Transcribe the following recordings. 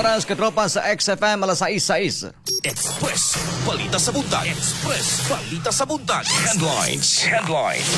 oras, katropa sa XFM, alas 6:06. Express Balita sa Buntag. Express Balita sa Buntag. Headlines. Headlines.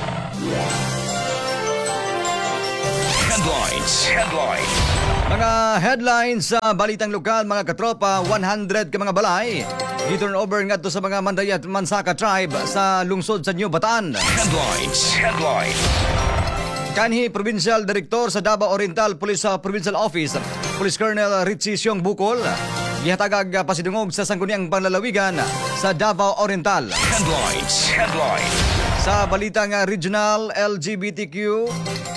Headlines. Headlines. Mga headlines sa balitang lokal, mga katropa, 100 ka mga balay. I-turn over nga to sa mga Mandayat Mansaka tribe sa lungsod sa New Bataan. Headlines. Headlines. Kanhi Provincial Director sa Davao Oriental Police Provincial Office, Police Colonel Richie Siong Bukol, gihatagag pasidungog sa sangguniang panlalawigan sa Davao Oriental. Headlines. Headlines. Sa balitang regional, LGBTQ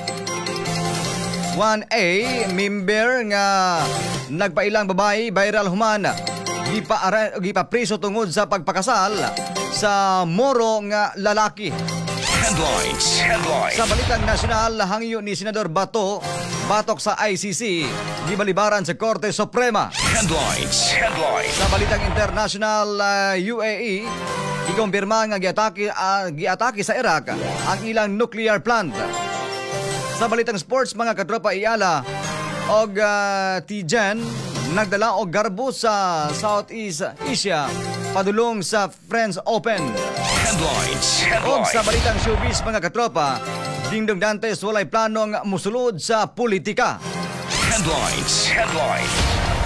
1A, member nga nagpailang babae, viral human, gipapriso tungod sa pagpakasal sa moro nga lalaki. Headlines. Headlines. Sa balitang nasyonal, hangyo ni Senador Batok sa ICC, gibalibaran sa Korte Suprema. Headlines. Headlines. Sa balitang international, UAE, ikumpirma nga giatake sa Iraq ang ilang nuclear plant. Sa balitang sports, mga katropa, Iala og Tijen nagdala og garbo sa Southeast Asia padulong sa French Open. Headlines. Og sa Headlines. balitang showbiz, mga katropa, Dingdong Dantes walay planong musulod sa politika. Headlines. Headlines.